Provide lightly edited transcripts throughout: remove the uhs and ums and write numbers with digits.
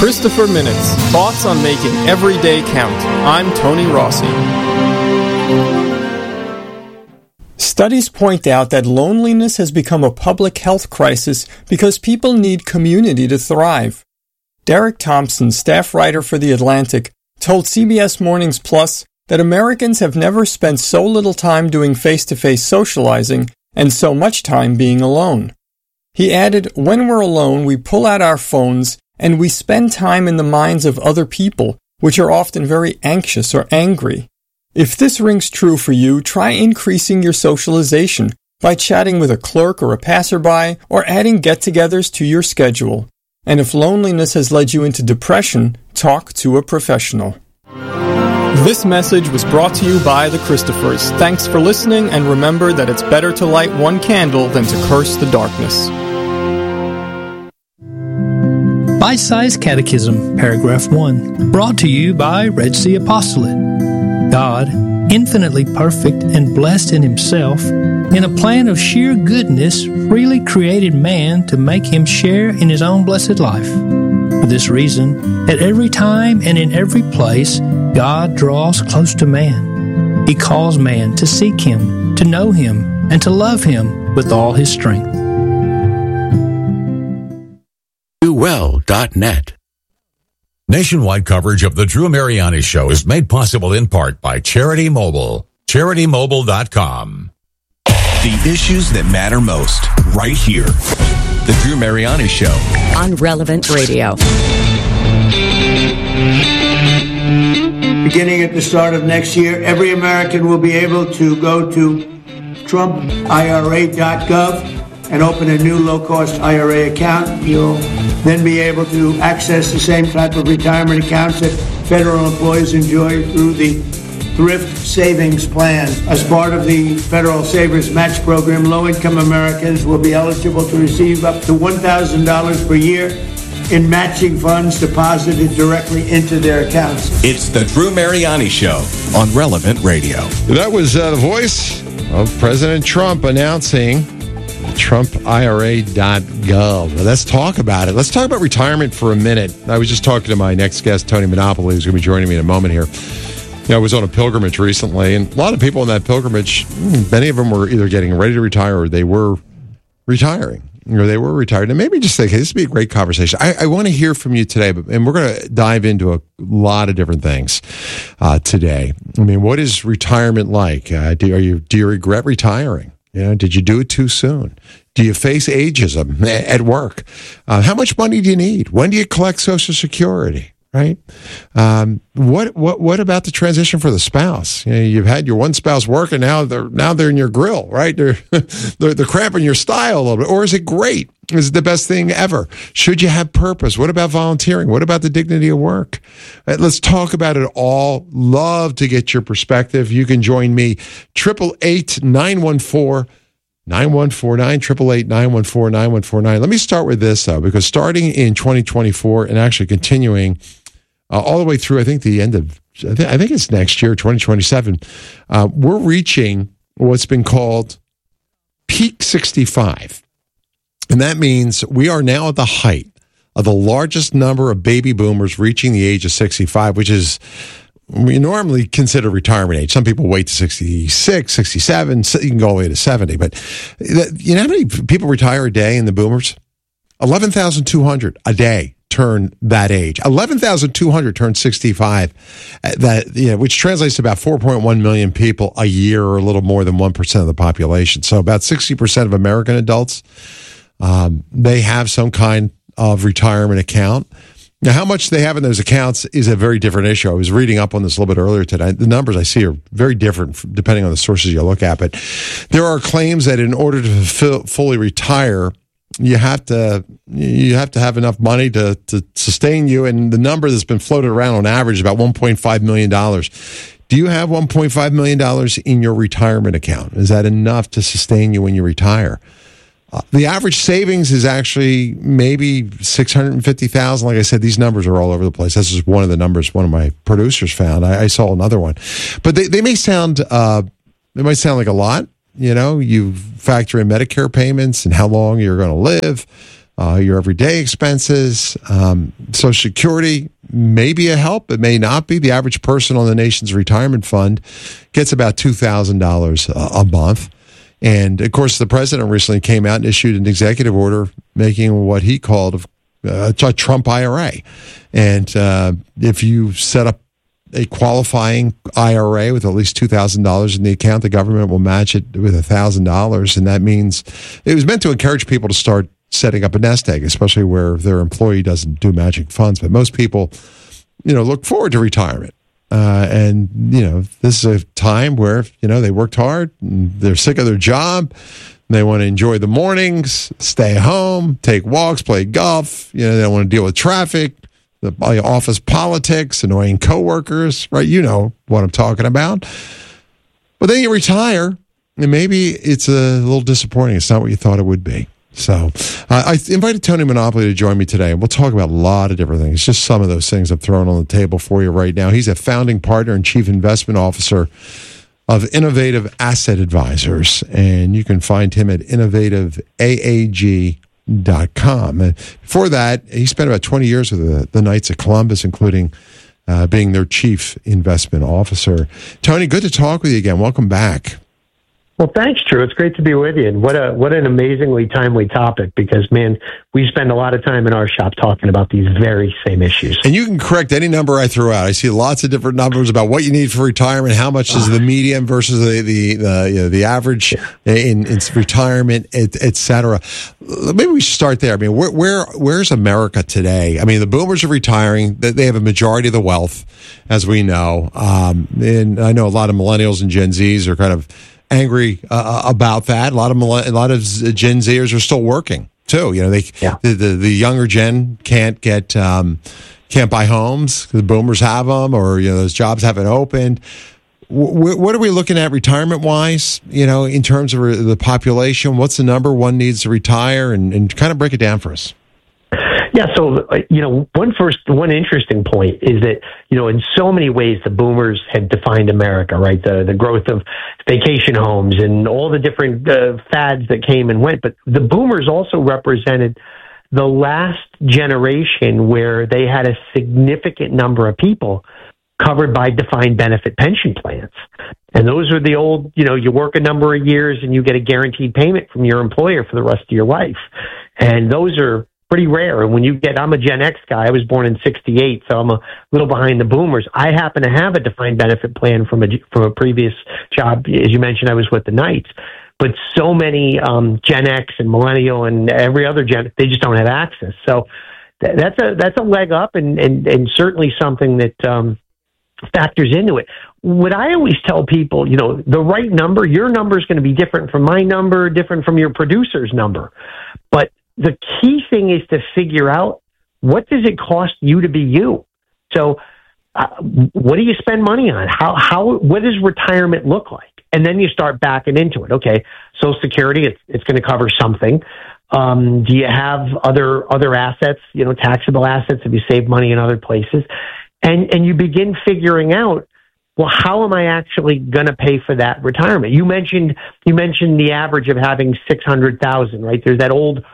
Christopher Minutes, thoughts on making every day count. I'm Tony Rossi. Studies point out that loneliness has become a public health crisis because people need community to thrive. Derek Thompson, staff writer for The Atlantic, told CBS Mornings Plus that Americans have never spent so little time doing face-to-face socializing and so much time being alone. He added, when we're alone, we pull out our phones and we spend time in the minds of other people, which are often very anxious or angry. If this rings true for you, try increasing your socialization by chatting with a clerk or a passerby or adding get-togethers to your schedule. And if loneliness has led you into depression, talk to a professional. This message was brought to you by the Christophers. Thanks for listening, and remember that it's better to light one candle than to curse the darkness. Bite-Sized Catechism, Paragraph 1, brought to you by Red Sea Apostolate. God, infinitely perfect and blessed in Himself, in a plan of sheer goodness, freely created man to make him share in his own blessed life. For this reason, at every time and in every place, God draws close to man. He calls man to seek Him, to know Him, and to love Him with all his strength. DoWell.net. Nationwide coverage of the Drew Mariani Show is made possible in part by Charity Mobile. CharityMobile.com. The issues that matter most, right here. The Drew Mariani Show. On Relevant Radio. Beginning at the start of next year, every American will be able to go to TrumpIRA.gov and open a new low-cost IRA account. You'll then be able to access the same type of retirement accounts that federal employees enjoy through the Thrift Savings Plan. As part of the Federal Savers Match Program, low-income Americans will be eligible to receive up to $1,000 per year in matching funds deposited directly into their accounts. It's the Drew Mariani Show on Relevant Radio. That was the voice of President Trump announcing TrumpIRA.gov. Let's talk about it. Let's talk about retirement for a minute. I was just talking to my next guest, Tony Monopoly, who's going to be joining me in a moment here. I was on a pilgrimage recently, and a lot of people on that pilgrimage, many of them were either getting ready to retire or they were retiring. Or they were retired. And maybe just think, hey, this would be a great conversation. I want to hear from you today, and we're going to dive into a lot of different things today. I mean, what is retirement like? Do you regret retiring? Did you do it too soon? Do you face ageism at work? How much money do you need? When do you collect Social Security? Right? What about the transition for the spouse? You've had your one spouse work, and now they're in your grill, right? They're cramping your style a little bit. Or is it great? Is it the best thing ever? Should you have purpose? What about volunteering? What about the dignity of work? Let's talk about it all. Love to get your perspective. You can join me, 888-914-9149, 888-914-9149. Let me start with this, though, because starting in 2024 and actually continuing all the way through, I think the end of, I think it's next year, 2027, we're reaching what's been called peak 65. And that means we are now at the height of the largest number of baby boomers reaching the age of 65, which is, we normally consider retirement age. Some people wait to 66, 67, you can go all the way to 70. But you know how many people retire a day in the boomers? 11,200 a day turn that age. 11,200 turn 65, which translates to about 4.1 million people a year, or a little more than 1% of the population. So about 60% of American adults, they have some kind of retirement account. Now, how much they have in those accounts is a very different issue. I was reading up on this a little bit earlier today. The numbers I see are very different depending on the sources you look at. But there are claims that in order to fully retire, you have to have enough money to sustain you. And the number that's been floated around on average is about $1.5 million. Do you have $1.5 million in your retirement account? Is that enough to sustain you when you retire? The average savings is actually maybe $650,000. Like I said, these numbers are all over the place. This is one of the numbers one of my producers found. I saw another one, but they may sound like a lot. You factor in Medicare payments and how long you're going to live, your everyday expenses. Social Security may be a help. It may not be. The average person on the nation's retirement fund gets about $2,000 a month. And, of course, the president recently came out and issued an executive order making what he called a Trump IRA. And if you set up a qualifying IRA with at least $2,000 in the account, the government will match it with $1,000. And that means it was meant to encourage people to start setting up a nest egg, especially where their employee doesn't do matching funds. But most people, look forward to retirement. And this is a time where, they worked hard and they're sick of their job. They want to enjoy the mornings, stay home, take walks, play golf. They don't want to deal with traffic, the office politics, annoying coworkers, right? You know what I'm talking about. But then you retire, and maybe it's a little disappointing. It's not what you thought it would be. So I invited Tony Monopoly to join me today, and we'll talk about a lot of different things. Just some of those things I'm throwing on the table for you right now. He's a founding partner and chief investment officer of Innovative Asset Advisors, and you can find him at innovativeaag.com. And before that, he spent about 20 years with the Knights of Columbus, including being their chief investment officer. Tony, good to talk with you again. Welcome back. Well, thanks, Drew. It's great to be with you. And what an amazingly timely topic, because, man, we spend a lot of time in our shop talking about these very same issues. And you can correct any number I threw out. I see lots of different numbers about what you need for retirement, how much is the median versus the average in retirement, et cetera. Maybe we should start there. I mean, where's America today? I mean, the boomers are retiring. They have a majority of the wealth, as we know. And I know a lot of millennials and Gen Zs are kind of angry about that. A lot of Gen Zers are still working too. The younger gen can't buy homes. The boomers have them, or those jobs haven't opened. What are we looking at retirement wise? In terms of the population, what's the number one needs to retire, and kind of break it down for us. Yeah, so, one interesting point is that, in so many ways, the boomers had defined America, right? The growth of vacation homes and all the different fads that came and went. But the boomers also represented the last generation where they had a significant number of people covered by defined benefit pension plans. And those are the old, you work a number of years and you get a guaranteed payment from your employer for the rest of your life. And those are pretty rare. And when I'm a Gen X guy. I was born in '68, so I'm a little behind the boomers. I happen to have a defined benefit plan from a previous job. As you mentioned, I was with the Knights. But so many Gen X and Millennial and every other Gen, they just don't have access. So that's a leg up, and certainly something that factors into it. What I always tell people, the right number, your number is going to be different from my number, different from your producer's number. But the key thing is to figure out, what does it cost you to be you? So what do you spend money on? What does retirement look like? And then you start backing into it. Okay, Social Security, it's going to cover something. Do you have other assets, taxable assets? Have you saved money in other places? And you begin figuring out, well, how am I actually going to pay for that retirement? You mentioned the average of having $600,000, right? There's that old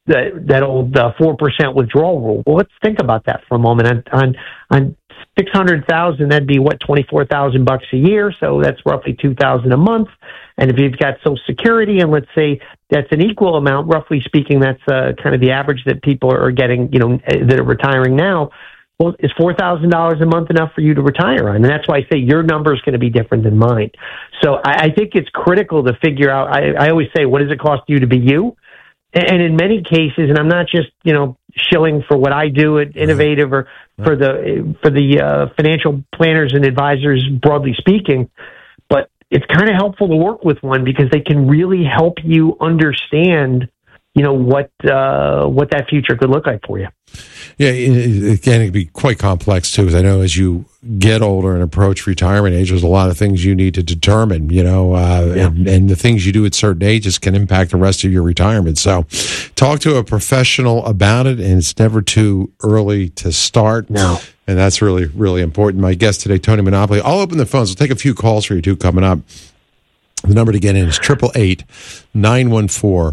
4% withdrawal rule. Well, let's think about that for a moment. On $600,000, that'd be what, $24,000 a year. So that's roughly $2,000 a month. And if you've got Social Security, and let's say that's an equal amount, roughly speaking, that's kind of the average that people are getting, that are retiring now. Well, is $4,000 a month enough for you to retire on? And that's why I say your number is going to be different than mine. So I think it's critical to figure out. I always say, what does it cost you to be you? And in many cases, and I'm not just, shilling for what I do at Innovative or for the financial planners and advisors, broadly speaking, but it's kind of helpful to work with one, because they can really help you understand, what that future could look like for you. Yeah, it can be quite complex too, because I know as you get older and approach retirement age, there's a lot of things you need to determine, and the things you do at certain ages can impact the rest of your retirement. So talk to a professional about it, and it's never too early to start. No. And that's really, really important. My guest today, Tony Monopoly. I'll open the phones. We'll take a few calls for you too coming up. The number to get in is 888-914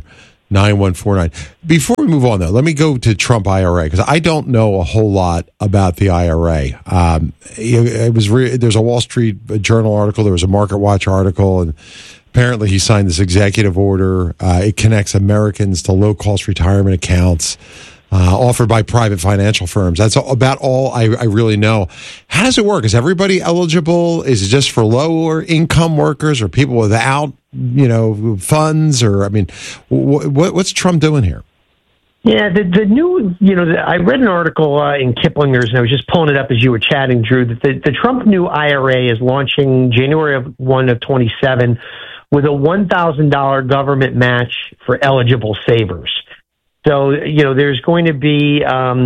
9149. Before we move on, though, let me go to Trump IRA, because I don't know a whole lot about the IRA. There's a Wall Street Journal article, there was a Market Watch article, and apparently he signed this executive order. It connects Americans to low-cost retirement accounts offered by private financial firms. That's about all I really know. How does it work? Is everybody eligible? Is it just for lower income workers or people without, funds? Or, I mean, what's Trump doing here? Yeah, the new, I read an article in Kiplinger's, and I was just pulling it up as you were chatting, Drew, that the Trump new IRA is launching January 1 of 27 with a $1,000 government match for eligible savers. So, there's going to be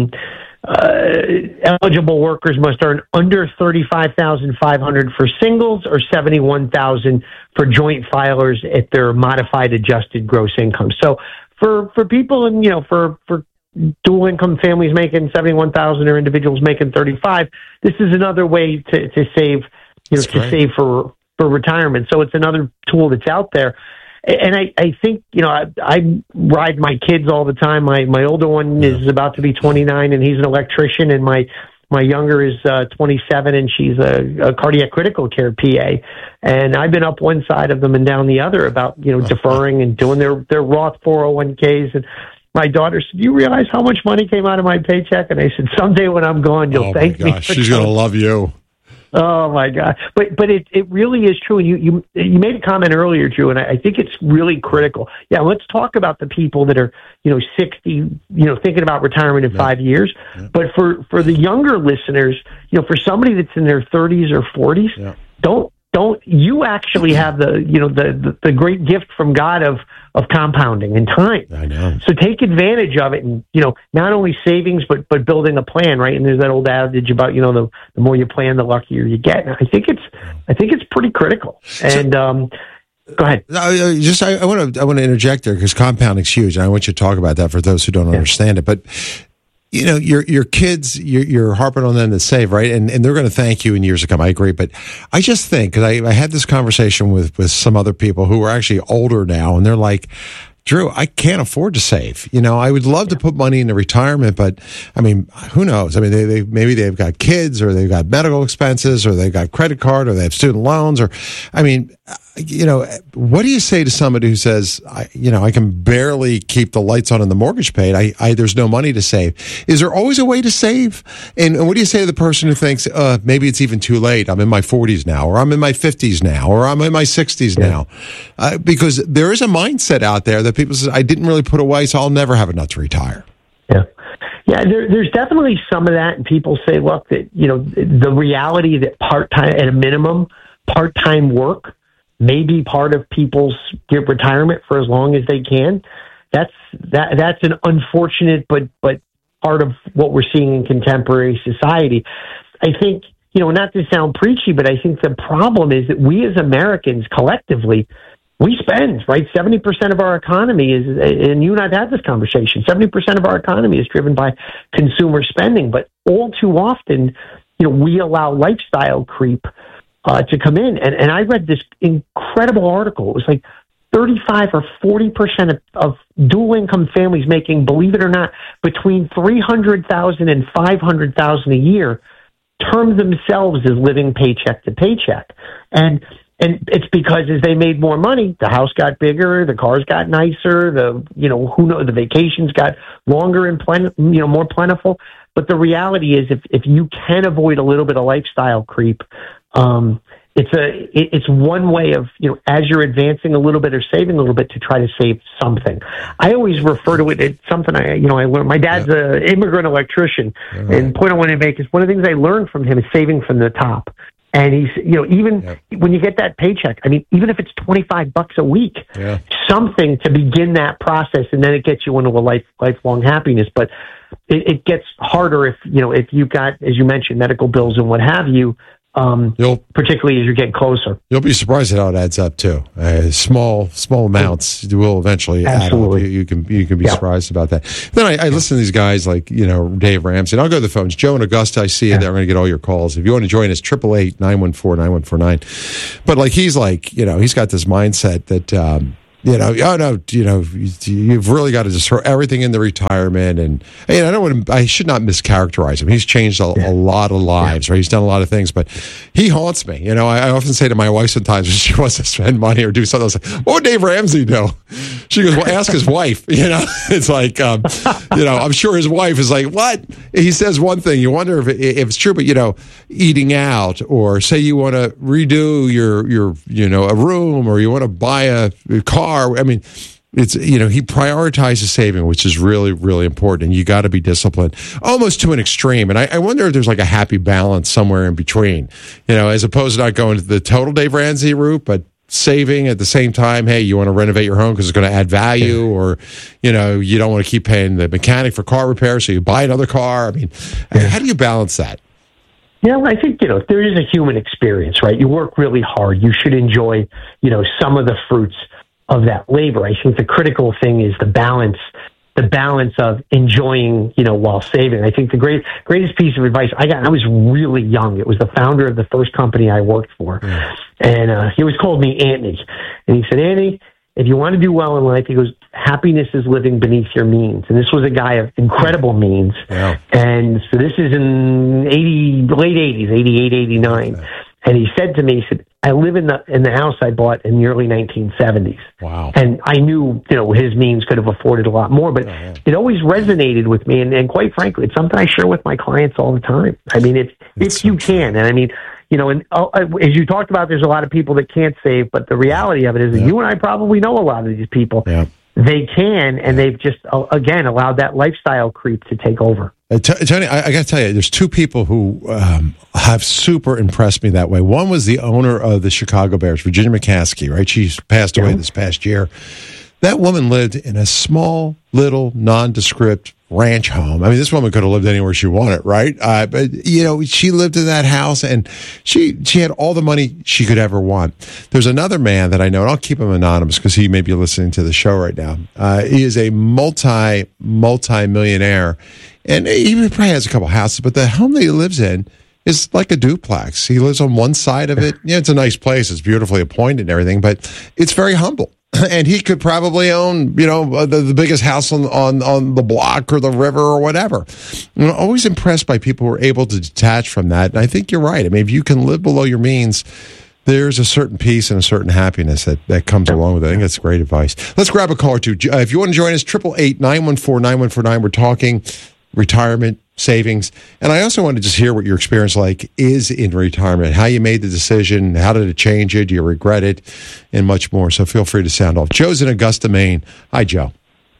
eligible workers must earn under $35,500 for singles or $71,000 for joint filers at their modified adjusted gross income. So for people and, for dual income families making $71,000 or individuals making $35,000, this is another way to save, save for retirement. So it's another tool that's out there. And I think, I ride my kids all the time. My older one is about to be 29, and he's an electrician, and my younger is 27, and she's a cardiac critical care PA. And I've been up one side of them and down the other about, deferring and doing their Roth 401ks. And my daughter said, "Do you realize how much money came out of my paycheck?" And I said, "Someday when I'm gone, you'll thank me." She's going to love you. Oh my God! But it really is true. And you made a comment earlier, Drew, and I think it's really critical. Yeah, let's talk about the people that are 60, thinking about retirement in 5 years. Yeah. But for the younger listeners, for somebody that's in their 30s or 40s, don't you actually have the great gift from God of compounding and time. I know. So take advantage of it, and not only savings but building a plan, right? And there's that old adage about the more you plan, the luckier you get. And I think it's pretty critical. And go ahead. I want to interject there, because compounding's huge, and I want you to talk about that for those who don't understand it. But your kids, you're harping on them to save, right? And they're going to thank you in years to come. I agree. But I just think, because I had this conversation with some other people who are actually older now, and they're like, "Drew, I can't afford to save. I would love to put money into retirement, but I mean, who knows? I mean, maybe they've got kids, or they've got medical expenses, or they've got credit card, or they have student loans, or, I mean, what do you say to somebody who says, I can barely keep the lights on and the mortgage paid. There's no money to save. Is there always a way to save? And what do you say to the person who thinks, maybe it's even too late. I'm in my 40s now, or I'm in my 50s now, or I'm in my 60s now. Because there is a mindset out there that people say, I didn't really put away, so I'll never have enough to retire. Yeah. Yeah, there's definitely some of that. And people say, look, that, the reality that part-time, at a minimum, part-time work may be part of people's retirement for as long as they can. That's an unfortunate but part of what we're seeing in contemporary society. I think, not to sound preachy, but I think the problem is that we as Americans collectively, we spend, right? 70% of our economy is, and you and I've had this conversation, 70% of our economy is driven by consumer spending, but all too often, we allow lifestyle creep to come in. And I read this incredible article. It was like 35 or 40% of dual income families making, believe it or not, between $300,000 and $500,000 a year term themselves as living paycheck to paycheck. And it's because as they made more money, the house got bigger, the cars got nicer, the vacations got longer and more plentiful. But the reality is, if you can avoid a little bit of lifestyle creep, it's one way of, as you're advancing a little bit or saving a little bit, to try to save something. I always refer to it as something I learned. My dad's an immigrant electrician, and point I want to make is one of the things I learned from him is saving from the top. And he's, even when you get that paycheck, I mean, even if it's $25 a week, something to begin that process, and then it gets you into a lifelong happiness. But it gets harder if you've got, as you mentioned, medical bills and what have you. Particularly as you're getting closer, you'll be surprised at how it adds up too. Small amounts will eventually add up. You can be surprised about that. Then I listen to these guys like Dave Ramsey, and I'll go to the phones. Joe in Augusta, I see it. I'm going to get all your calls. If you want to join us, 888-914-9149. But he's he's got this mindset that you've really got to just throw everything into retirement. And I should not mischaracterize him. He's changed a lot of lives, right? He's done a lot of things, but he haunts me. I often say to my wife sometimes when she wants to spend money or do something, I was like, what would Dave Ramsey do? She goes, well, ask his wife. It's like, I'm sure his wife is like, what? He says one thing. You wonder if it's true, but, eating out, or say you want to redo your a room, or you want to buy a car. I mean, it's he prioritizes saving, which is really, really important, and you got to be disciplined, almost to an extreme. And I wonder if there's like a happy balance somewhere in between, as opposed to not going to the total Dave Ramsey route, but saving at the same time. Hey, you want to renovate your home because it's going to add value, or you don't want to keep paying the mechanic for car repair, so you buy another car. I mean, how do you balance that? I think, there is a human experience, right? You work really hard. You should enjoy, some of the fruits of that labor. I think the critical thing is the balance of enjoying, while saving. I think the greatest piece of advice I got, I was really young. It was the founder of the first company I worked for. And he always called me Anthony. And he said, Anthony, if you want to do well in life, he goes, happiness is living beneath your means. And this was a guy of incredible means. Yeah. And so this is in late 80s, 88, 89. Okay. And he said to me, he said, I live in the house I bought in the early 1970s. Wow. And I knew, his means could have afforded a lot more, but it always resonated with me. And quite frankly, it's something I share with my clients all the time. I mean, if you can. And I mean, and as you talked about, there's a lot of people that can't save, but the reality of it is that you and I probably know a lot of these people. Yeah. They can, and they've just, again, allowed that lifestyle creep to take over. Tony, I got to tell you, there's two people who have super impressed me that way. One was the owner of the Chicago Bears, Virginia McCaskey, right? She passed away this past year. That woman lived in a small, little, nondescript ranch home. I mean, this woman could have lived anywhere she wanted, right? But, she lived in that house, and she had all the money she could ever want. There's another man that I know, and I'll keep him anonymous because he may be listening to the show right now. He is a multi-millionaire, and he probably has a couple houses, but the home that he lives in is like a duplex. He lives on one side of it. It's a nice place. It's beautifully appointed and everything, but it's very humble. And he could probably own, the biggest house on the block or the river or whatever. I'm always impressed by people who are able to detach from that. And I think you're right. I mean, if you can live below your means, there's a certain peace and a certain happiness that comes along with it. I think that's great advice. Let's grab a call or two. If you want to join us, 888-914-9149. We're talking retirement, savings. And I also want to just hear what your experience is in retirement, how you made the decision, how did it change you, do you regret it, and much more. So feel free to sound off. Joe's in Augusta, Maine. Hi, Joe.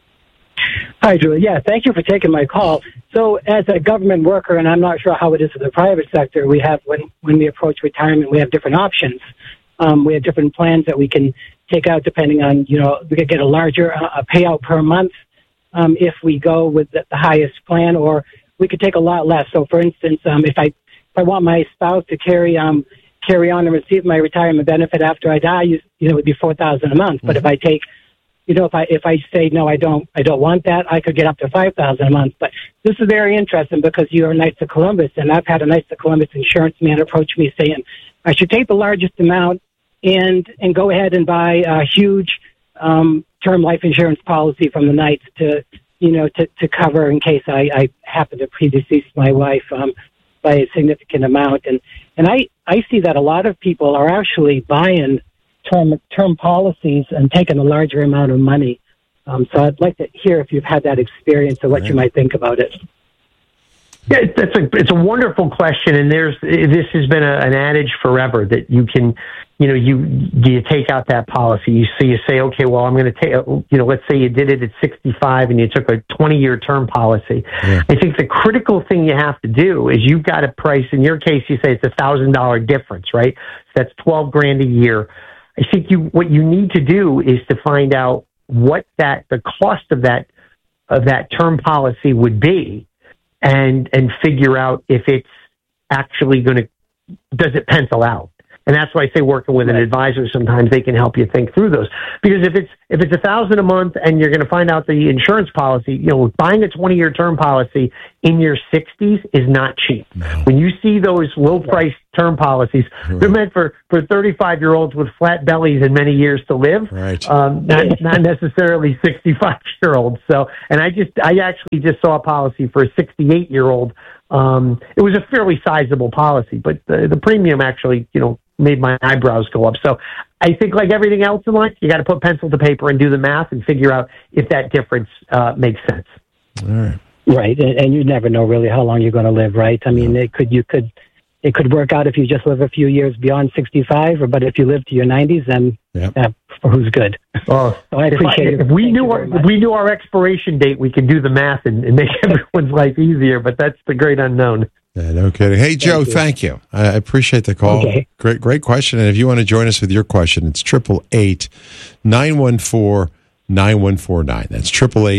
Hi, Drew. Yeah, thank you for taking my call. So as a government worker, and I'm not sure how it is in the private sector, we have, when we approach retirement, we have different options. We have different plans that we can take out depending on, we could get a larger payout per month if we go with the highest plan, or we could take a lot less. So, for instance, if I want my spouse to carry on and receive my retirement benefit after I die, it would be $4,000 a month. Mm-hmm. But if I take, if I say no, I don't want that, I could get up to $5,000 a month. But this is very interesting because you're a Knights of Columbus, and I've had a Knights of Columbus insurance man approach me saying I should take the largest amount and go ahead and buy a huge term life insurance policy from the Knights to cover in case I happen to predecease my wife by a significant amount. And I see that a lot of people are actually buying term policies and taking a larger amount of money. So I'd like to hear if you've had that experience or what you might think about it. Yeah, it's a wonderful question, and this has been an adage forever that you can, you take out that policy. You say, okay, well, I'm going to take, let's say you did it at 65 and you took a 20-year term policy. Yeah. I think the critical thing you have to do is you've got to price. In your case, you say it's $1,000 difference, right? So that's $12,000 a year. I think what you need to do is to find out what the cost of that term policy would be, and figure out if it's actually does it pencil out? And that's why I say working with an advisor, sometimes they can help you think through those. Because if it's $1,000 a month and you're going to find out the insurance policy, buying a 20-year term policy in your 60s is not cheap. No. When you see those low-priced term policies, they're meant for 35-year-olds with flat bellies and many years to live, right? Not necessarily 65-year-olds. So, and I actually just saw a policy for a 68-year-old. It was a fairly sizable policy, but the premium actually, made my eyebrows go up. So I think, like everything else in life, you got to put pencil to paper and do the math and figure out if that difference makes sense. All right. Right, and you never know really how long you're going to live, right? I mean, it could work out if you just live a few years beyond 65, but if you live to your 90s, then who's good? Well, so I appreciate it. If we knew our expiration date, we could do the math and make everyone's life easier. But that's the great unknown. Yeah, no kidding. Hey, Joe, thank you. I appreciate the call. Okay. Great question. And if you want to join us with your question, it's 888-914-9149. That's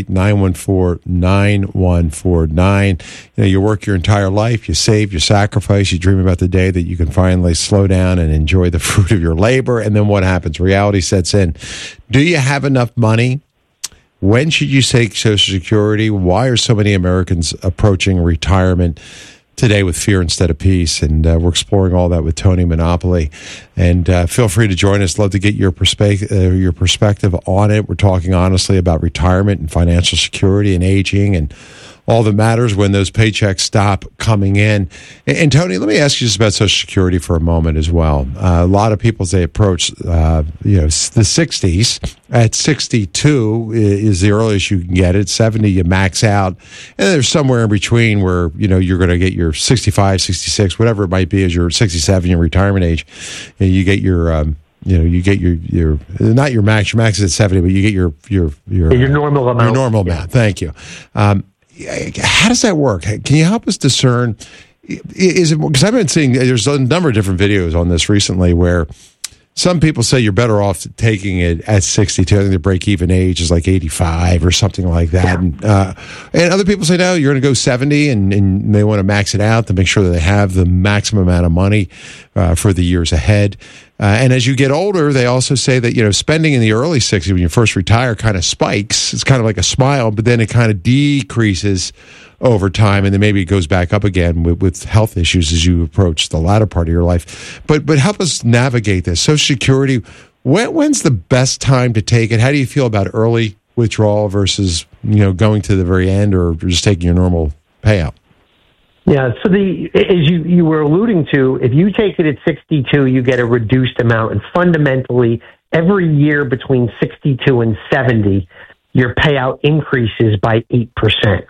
888-914-9149. You work your entire life, you save, you sacrifice, you dream about the day that you can finally slow down and enjoy the fruit of your labor. And then what happens? Reality sets in. Do you have enough money? When should you take Social Security? Why are so many Americans approaching retirement today with fear instead of peace? And we're exploring all that with Tony Monopoly. And feel free to join us. Love to get your perspective on it. We're talking honestly about retirement and financial security and aging and all that matters when those paychecks stop coming in. And Tony, let me ask you just about Social Security for a moment as well. A lot of people, as they approach the 60s, at 62 is the earliest you can get it. 70, you max out. And there's somewhere in between where, you're going to get your 65, 66, whatever it might be as your 67, your retirement age. And you get your... you get your not your max is at 70, but you get your normal amount. Your normal amount. Thank you. How does that work? Can you help us discern? Is it because I've been seeing there's a number of different videos on this recently where some people say you're better off taking it at 62. I think the break-even age is like 85 or something like that. And other people say, no, you're going to go 70, and they want to max it out to make sure that they have the maximum amount of money for the years ahead. And as you get older, they also say that, spending in the early 60s when you first retire kind of spikes. It's kind of like a smile, but then it kind of decreases over time, and then maybe it goes back up again with health issues as you approach the latter part of your life. But help us navigate this. Social Security, when's the best time to take it? How do you feel about early withdrawal versus, going to the very end or just taking your normal payout? Yeah, so as you were alluding to, if you take it at 62, you get a reduced amount. And fundamentally, every year between 62 and 70, your payout increases by 8%.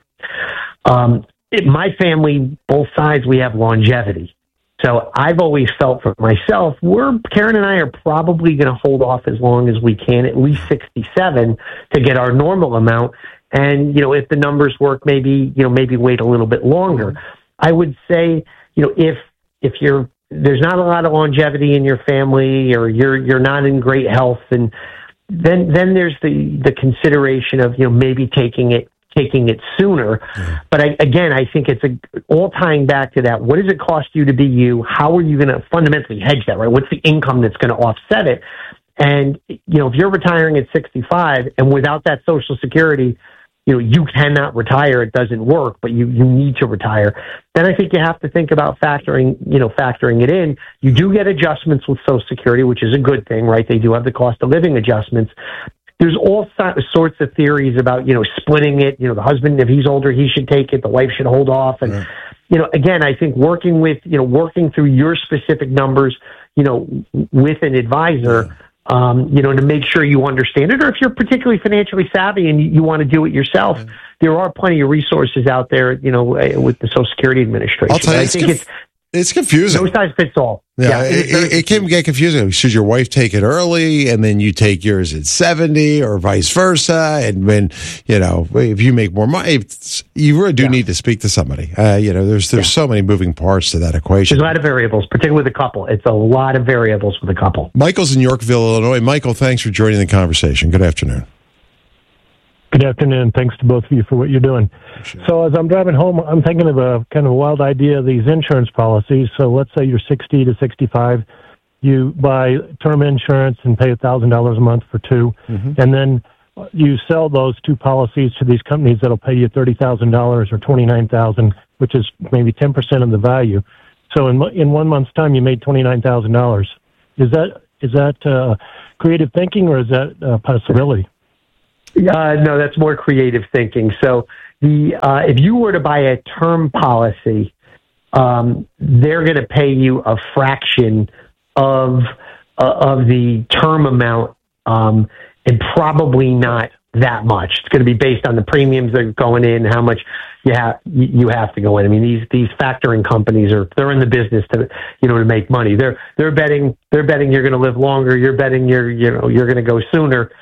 My family, both sides, we have longevity. So I've always felt for myself, Karen and I are probably going to hold off as long as we can, at least 67, to get our normal amount. And, if the numbers work, maybe wait a little bit longer. I would say, if there's not a lot of longevity in your family or you're not in great health, and then there's the consideration of, maybe taking it sooner. Mm-hmm. But I think it's all tying back to that. What does it cost you to be you? How are you going to fundamentally hedge that, right? What's the income that's going to offset it? And, if you're retiring at 65 and without that Social Security, you cannot retire. It doesn't work, but you need to retire. Then I think you have to think about factoring it in. You do get adjustments with Social Security, which is a good thing, right? They do have the cost of living adjustments. There's all sorts of theories about, splitting it. The husband, if he's older, he should take it. The wife should hold off. And, again, I think working through your specific numbers, with an advisor, to make sure you understand it. Or if you're particularly financially savvy and you want to do it yourself, there are plenty of resources out there, with the Social Security Administration. I'll tell you, it's confusing. No size fits all. Yeah, it can get confusing. Should your wife take it early and then you take yours at 70 or vice versa? And when, if you make more money, you really do need to speak to somebody. There's so many moving parts to that equation. There's a lot of variables, particularly with a couple. It's a lot of variables with a couple. Michael's in Yorkville, Illinois. Michael, thanks for joining the conversation. Good afternoon. Good afternoon. Thanks to both of you for what you're doing. Sure. So as I'm driving home, I'm thinking of a kind of a wild idea of these insurance policies. So let's say you're 60 to 65. You buy term insurance and pay $1,000 a month for two. Mm-hmm. And then you sell those two policies to these companies that'll pay you $30,000 or $29,000, which is maybe 10% of the value. So in 1 month's time, you made $29,000. Is that creative thinking, or is that a possibility? No, that's more creative thinking. So if you were to buy a term policy, they're going to pay you a fraction of the term amount, and probably not that much. It's going to be based on the premiums that are going in, how much you have to go in. I mean, these factoring companies they're in the business to make money. They're betting you're going to live longer. You're betting you're going to go sooner.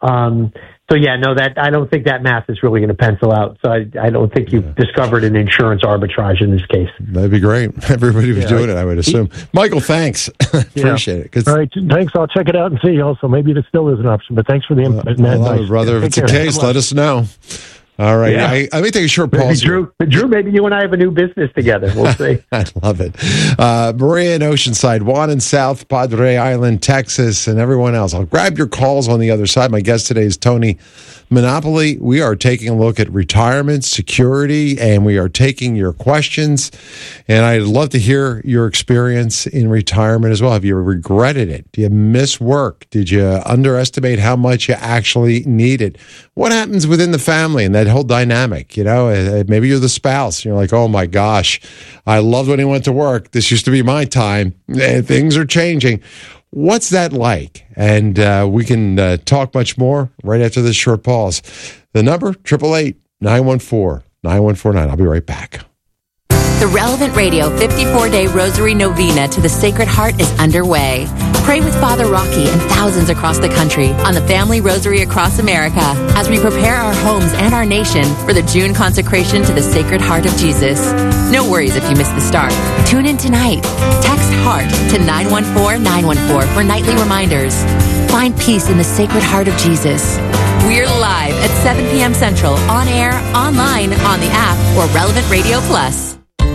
I don't think that math is really going to pencil out. So I don't think you've discovered an insurance arbitrage in this case. That'd be great. Everybody was doing it, I would assume. Michael, thanks. Appreciate it. All right, thanks. I'll check it out and see. Also, maybe it still is an option, but thanks for the input. I love it, brother. If it's the case, let us know. All right. Yeah. Let me take a short pause. Drew, maybe you and I have a new business together. We'll see. I love it. Maria in Oceanside, Juan in South Padre Island, Texas, and everyone else. I'll grab your calls on the other side. My guest today is Tony Monopoly. We are taking a look at retirement, security, and we are taking your questions. And I'd love to hear your experience in retirement as well. Have you regretted it? Do you miss work? Did you underestimate how much you actually needed? What happens within the family and that whole dynamic? Maybe you're the spouse. And you're like, oh my gosh, I loved when he went to work. This used to be my time. Things are changing. What's that like? And we can talk much more right after this short pause. The number, 888-914-9149. I'll be right back. The Relevant Radio 54-Day Rosary Novena to the Sacred Heart is underway. Pray with Father Rocky and thousands across the country on the Family Rosary across America as we prepare our homes and our nation for the June consecration to the Sacred Heart of Jesus. No worries if you miss the start. Tune in tonight. Text HEART to 914-914 for nightly reminders. Find peace in the Sacred Heart of Jesus. We're live at 7 p.m. Central, on air, online, on the app, or Relevant Radio Plus.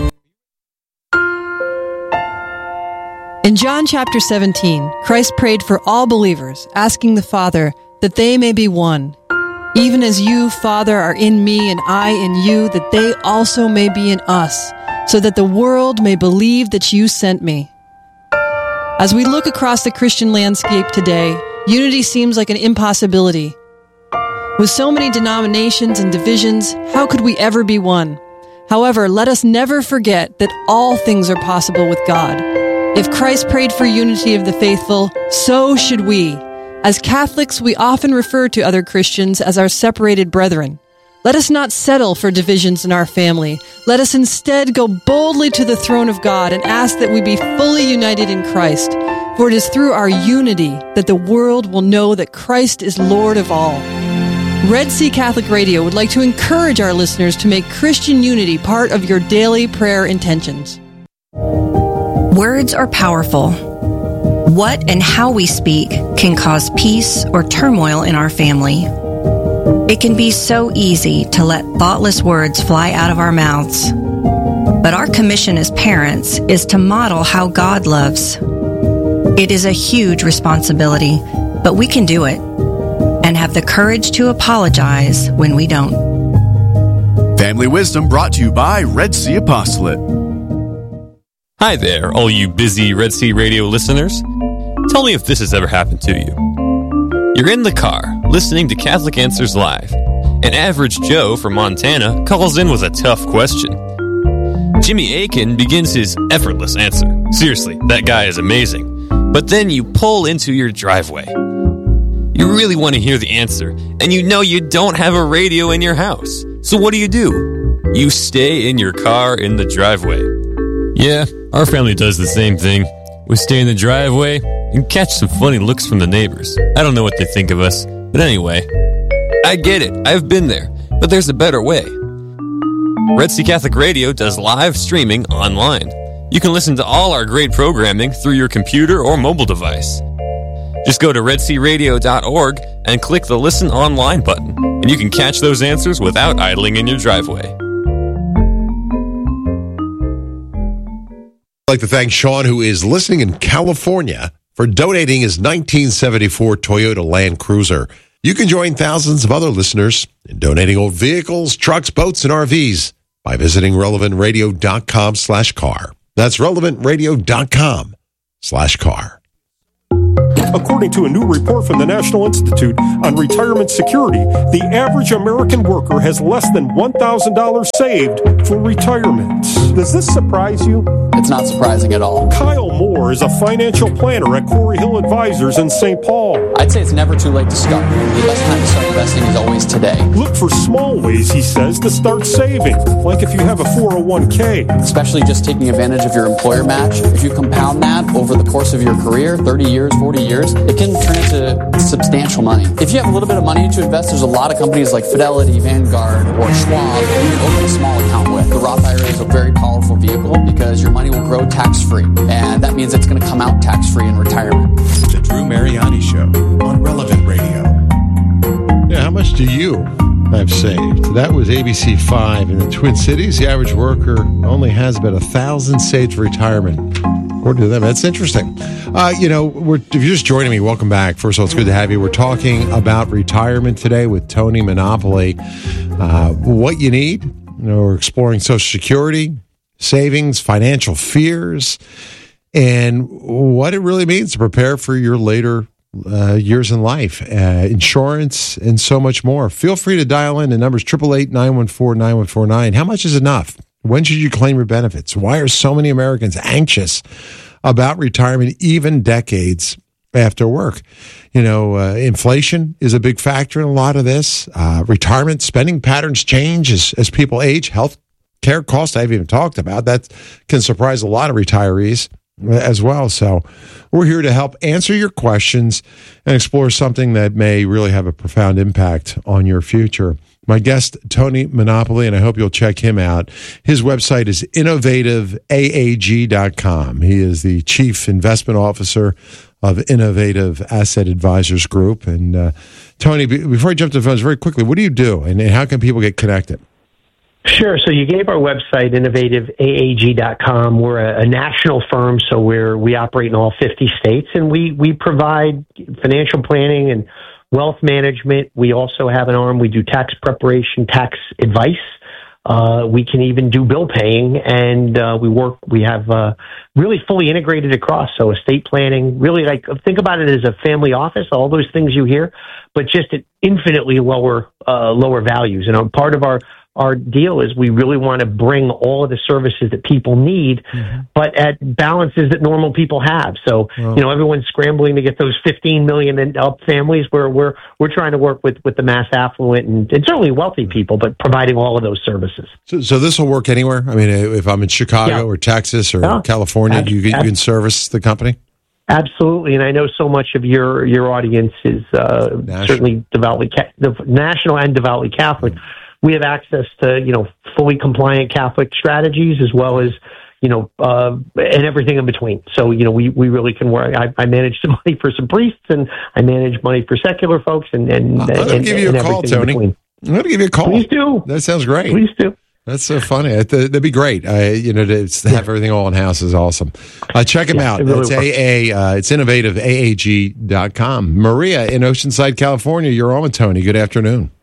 In John chapter 17, Christ prayed for all believers, asking the Father that they may be one. Even as you, Father, are in me and I in you, that they also may be in us, so that the world may believe that you sent me. As we look across the Christian landscape today, unity seems like an impossibility. With so many denominations and divisions, how could we ever be one? However, let us never forget that all things are possible with God. If Christ prayed for unity of the faithful, so should we. As Catholics, we often refer to other Christians as our separated brethren. Let us not settle for divisions in our family. Let us instead go boldly to the throne of God and ask that we be fully united in Christ. For it is through our unity that the world will know that Christ is Lord of all. Red Sea Catholic Radio would like to encourage our listeners to make Christian unity part of your daily prayer intentions. Words are powerful. What and how we speak can cause peace or turmoil in our family. It can be so easy to let thoughtless words fly out of our mouths. But our commission as parents is to model how God loves. It is a huge responsibility, but we can do it and have the courage to apologize when we don't. Family Wisdom brought to you by Red Sea Apostolate. Hi there, all you busy Red Sea Radio listeners. Tell me if this has ever happened to you. You're in the car, listening to Catholic Answers Live. An average Joe from Montana calls in with a tough question. Jimmy Akin begins his effortless answer. Seriously, that guy is amazing. But then you pull into your driveway. You really want to hear the answer, and you know you don't have a radio in your house. So what do? You stay in your car in the driveway. Yeah, our family does the same thing. We stay in the driveway and catch some funny looks from the neighbors. I don't know what they think of us, but anyway, I get it. I've been there, but there's a better way. Red Sea Catholic Radio does live streaming online. You can listen to all our great programming through your computer or mobile device. Just go to redsearadio.org and click the Listen Online button, and you can catch those answers without idling in your driveway. I'd like to thank Sean, who is listening in California, for donating his 1974 Toyota Land Cruiser. You can join thousands of other listeners in donating old vehicles, trucks, boats, and RVs by visiting relevantradio.com/car. That's relevantradio.com/car. According to a new report from the National Institute on Retirement Security, the average American worker has less than $1,000 saved for retirement. Does this surprise you? It's not surprising at all. Kyle Moore is a financial planner at Corey Hill Advisors in St. Paul. I'd say it's never too late to start. The best time to start investing is always today. Look for small ways, he says, to start saving, like if you have a 401k. Especially just taking advantage of your employer match. If you compound that over the course of your career, 30 years, 40 years, it can turn into substantial money. If you have a little bit of money to invest, there's a lot of companies like Fidelity, Vanguard, or Schwab you can open a small account with. The Roth IRA is a very powerful vehicle because your money will grow tax-free, and that means it's going to come out tax-free in retirement. The Drew Mariani Show on Relevant Radio. Yeah, how much do you have saved? That was ABC5 in the Twin Cities. The average worker only has about 1,000 saved for retirement. According to them, that's interesting. If you're just joining me, welcome back. First of all, it's good to have you. We're talking about retirement today with Tony Monopoly. What you need, we're exploring Social Security, savings, financial fears, and what it really means to prepare for your later years in life, insurance, and so much more. Feel free to dial in. The number's 888-914-9149. How much is enough? When should you claim your benefits? Why are so many Americans anxious about retirement, even decades after work? Inflation is a big factor in a lot of this. Retirement spending patterns change as people age. Health care costs I've even talked about. That can surprise a lot of retirees as well. So we're here to help answer your questions and explore something that may really have a profound impact on your future. My guest, Tony Monopoly, and I hope you'll check him out. His website is innovativeaag.com. He is the Chief Investment Officer of Innovative Asset Advisors Group. And Tony, before I jump to the phones, very quickly, what do you do, and how can people get connected? Sure. So you gave our website, innovativeaag.com. We're a national firm, so we operate in all 50 states, and we provide financial planning and wealth management. We also have an arm. We do tax preparation, tax advice. We can even do bill paying, and we have really fully integrated across. So estate planning, really think about it as a family office, all those things you hear, but just at infinitely lower values. And part of our deal is we really want to bring all of the services that people need, but at balances that normal people have. So, everyone's scrambling to get those 15 million and up families where we're trying to work with the mass affluent and certainly wealthy people, but providing all of those services. So this will work anywhere? I mean, if I'm in Chicago or Texas or California, you can service the company? Absolutely, and I know so much of your audience is certainly devoutly national and devoutly Catholic. We have access to, fully compliant Catholic strategies as well as, and everything in between. So, we really can work. I manage some money for some priests, and I manage money for secular folks, and I'm going to give you a call, Tony. I'm going to give you a call. Please do. That sounds great. Please do. That's so funny. That'd be great. To have everything all in house is awesome. Check him out. Really it's innovativeaag.com. Maria in Oceanside, California. You're on with Tony. Good afternoon.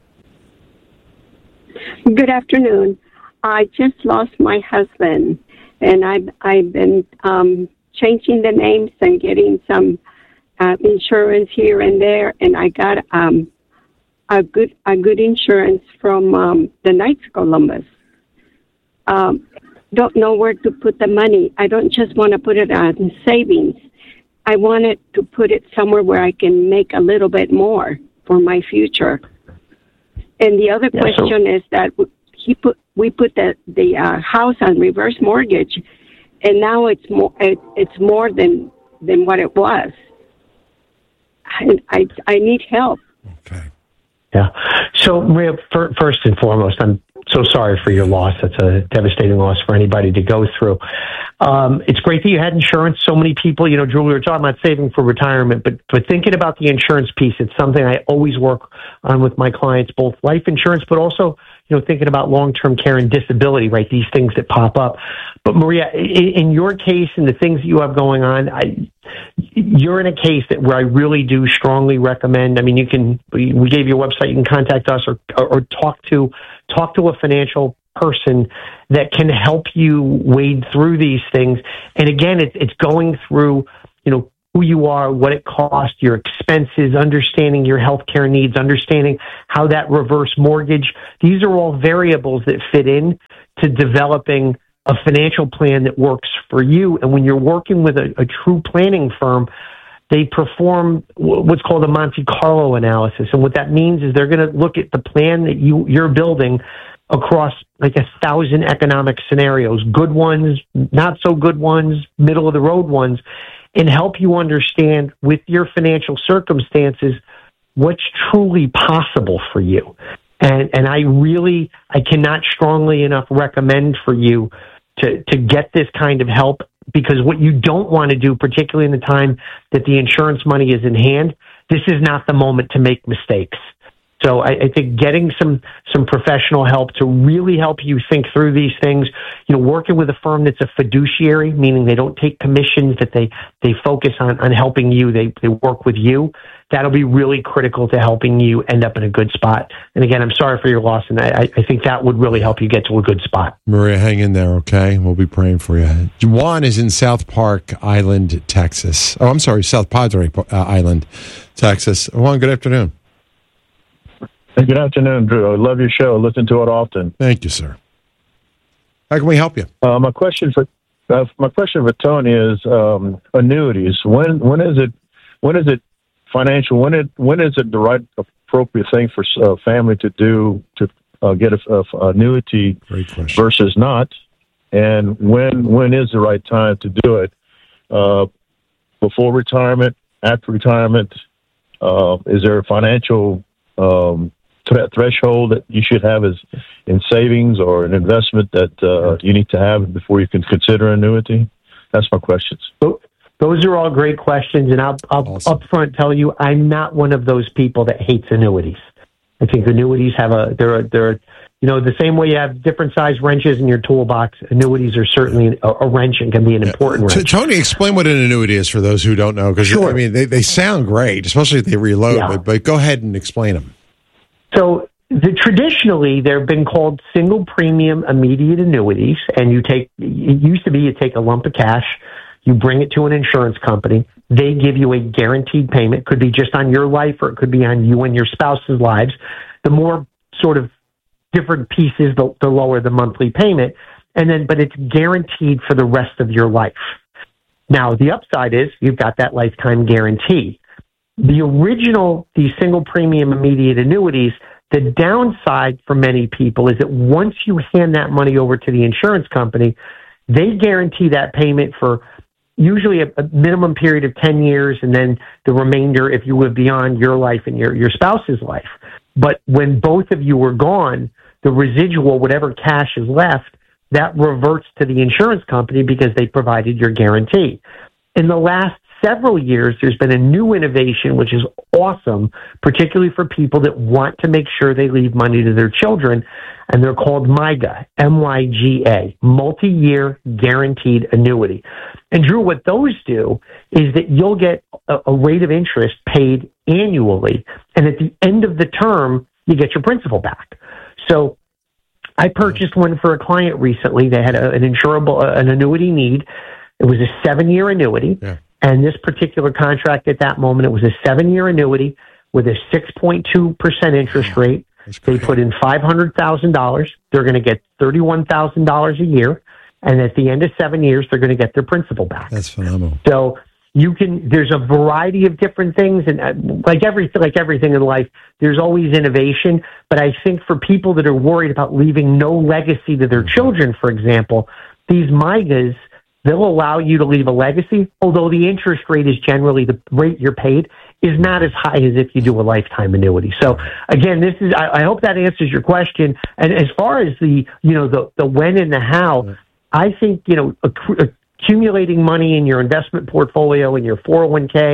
Good afternoon. I just lost my husband, and I've been changing the names and getting some insurance here and there, and I got a good insurance from the Knights of Columbus. Don't know where to put the money. I don't just want to put it on savings. I wanted to put it somewhere where I can make a little bit more for my future. And the other question is that we put the house on reverse mortgage, and now it's more than what it was. And I need help. Okay. Yeah. So, Maria, first and foremost, I'm so sorry for your loss. That's a devastating loss for anybody to go through. It's great that you had insurance. So many people, Drew, we were talking about saving for retirement, but thinking about the insurance piece, it's something I always work on with my clients, both life insurance, but also, thinking about long-term care and disability, right? These things that pop up. But Maria, in your case and the things that you have going on, you're in a case where I really do strongly recommend. I mean, we gave you a website. You can contact us or talk to a financial person that can help you wade through these things. And again, it's going through, who you are, what it costs, your expenses, understanding your healthcare needs, understanding how that reverse mortgage. These are all variables that fit in to developing a financial plan that works for you. And when you're working with a true planning firm, they perform what's called a Monte Carlo analysis. And what that means is they're going to look at the plan that you're building across like 1,000 economic scenarios, good ones, not so good ones, middle of the road ones, and help you understand with your financial circumstances what's truly possible for you. And I cannot strongly enough recommend for you to get this kind of help, because what you don't want to do, particularly in the time that the insurance money is in hand, this is not the moment to make mistakes. So I think getting some professional help to really help you think through these things, working with a firm that's a fiduciary, meaning they don't take commissions, that they focus on helping you, they work with you, that'll be really critical to helping you end up in a good spot. And again, I'm sorry for your loss, and I think that would really help you get to a good spot. Maria, hang in there, okay? We'll be praying for you. Juan is in South Park Island, Texas. Oh, I'm sorry, South Padre Island, Texas. Juan, good afternoon. Hey, good afternoon, Drew. I love your show. I listen to it often. Thank you, sir. How can we help you? My question for Tony is annuities. When is it financial? When is it the right appropriate thing for a family to do to get a annuity versus not? And when is the right time to do it? Before retirement, after retirement? Is there a financial threshold that you should have as in savings or an investment that you need to have before you can consider annuity? That's my questions. Those are all great questions, and I'll awesome. Up front tell you, I'm not one of those people that hates annuities. I think annuities have they're the same way you have different size wrenches in your toolbox. Annuities are certainly a wrench and can be an important wrench. Tony, explain what an annuity is for those who don't know, because sure. I mean they sound great, especially if they reload. But go ahead and explain them. So traditionally, they've been called single premium immediate annuities, and you take a lump of cash, you bring it to an insurance company, they give you a guaranteed payment. Could be just on your life, or it could be on you and your spouse's lives. The more sort of different pieces, the lower the monthly payment, but it's guaranteed for the rest of your life. Now, the upside is you've got that lifetime guarantee. These single premium immediate annuities, the downside for many people is that once you hand that money over to the insurance company, they guarantee that payment for usually a minimum period of 10 years, and then the remainder if you live beyond your life and your spouse's life. But when both of you are gone, the residual, whatever cash is left, that reverts to the insurance company because they provided your guarantee. In the last several years, there's been a new innovation, which is awesome, particularly for people that want to make sure they leave money to their children, and they're called MYGA, M-Y-G-A, Multi-Year Guaranteed Annuity. And Drew, what those do is that you'll get a rate of interest paid annually, and at the end of the term, you get your principal back. So I purchased one for a client recently. They had an annuity need. It was a 7-year annuity. Yeah. And this particular contract at that moment, it was a 7-year annuity with a 6.2% interest rate. They put in $500,000. They're going to get $31,000 a year. And at the end of 7 years, they're going to get their principal back. That's phenomenal. So there's a variety of different things. And like everything in life, there's always innovation. But I think for people that are worried about leaving no legacy to their children, for example, these MYGAs, they'll allow you to leave a legacy, although the interest rate is generally the rate you're paid is not as high as if you do a lifetime annuity. So again, I hope that answers your question. And as far as the when and the how, I think, accumulating money in your investment portfolio, in your 401k,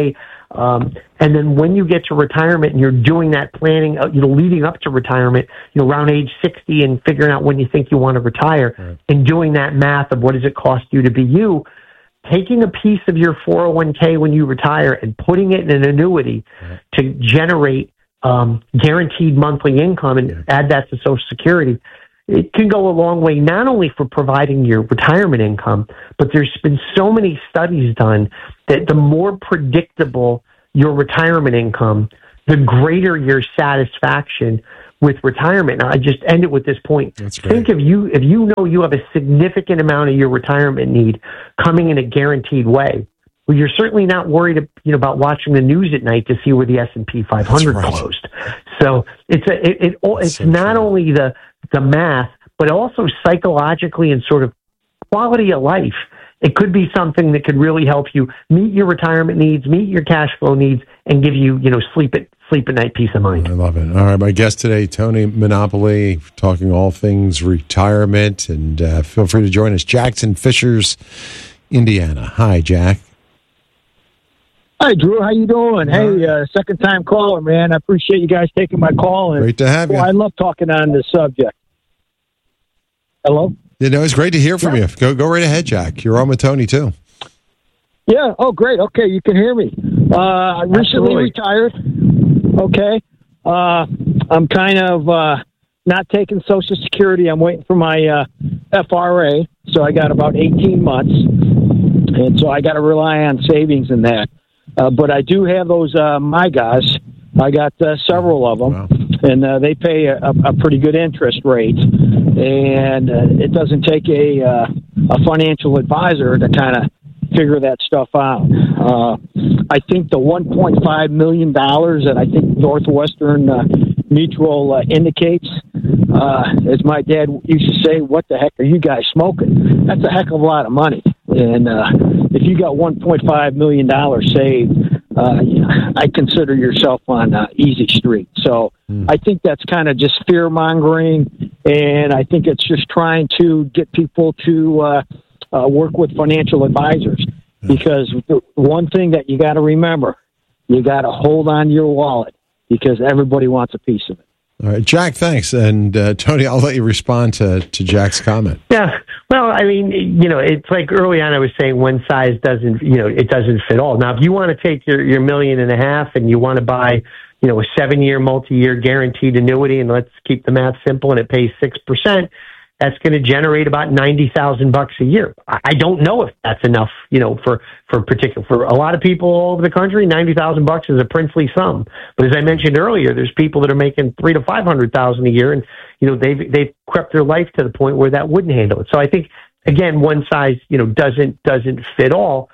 And then when you get to retirement and you're doing that planning, leading up to retirement, around age 60 and figuring out when you think you want to retire and doing that math of what does it cost you to be you, taking a piece of your 401k when you retire and putting it in an annuity to generate guaranteed monthly income and add that to Social Security, it can go a long way, not only for providing your retirement income, but there's been so many studies done that the more predictable your retirement income, the greater your satisfaction with retirement. Now, I just end it with this point. Think if you know you have a significant amount of your retirement need coming in a guaranteed way, well, you're certainly not worried, about watching the news at night to see where the S&P 500 closed. So it's not only the math, but also psychologically and sort of quality of life. It could be something that could really help you meet your retirement needs, meet your cash flow needs, and give you, sleep at night peace of mind. I love it. All right, my guest today, Tony Monopoly, talking all things retirement, and feel free to join us. Jackson Fishers, Indiana. Hi, Jack. Hi, Drew. How you doing? Hey, second time caller, man. I appreciate you guys taking my call. And, great to have you. I love talking on this subject. Hello? It's great to hear from you. Go right ahead, Jack. You're on with Tony, too. Yeah. Oh, great. Okay, you can hear me. I recently retired. Okay. I'm kind of not taking Social Security. I'm waiting for my FRA, so I got about 18 months. And so I got to rely on savings in that. But I do have those MYGAs. I got several of them, and they pay a pretty good interest rate. And it doesn't take a financial advisor to kind of figure that stuff out. I think the $1.5 million that I think Northwestern Mutual indicates, as my dad used to say, what the heck are you guys smoking? That's a heck of a lot of money. And if you got $1.5 million saved, I consider yourself on easy street. So I think that's kind of just fear mongering, and I think it's just trying to get people to work with financial advisors. Because the one thing that you got to remember, you got to hold on to your wallet because everybody wants a piece of it. All right, Jack, thanks. And Tony, I'll let you respond to Jack's comment. Yeah. Well, I mean, it's like early on I was saying one size doesn't, it doesn't fit all. Now, if you want to take your $1.5 million and you want to buy, a 7-year, multi-year guaranteed annuity, and let's keep the math simple, and it pays 6%, that's going to generate about $90,000 a year. I don't know if that's enough, for a lot of people all over the country. $90,000 is a princely sum. But as I mentioned earlier, there's people that are making $300,000 to $500,000 a year, and they've crept their life to the point where that wouldn't handle it. So I think again, one size doesn't fit all.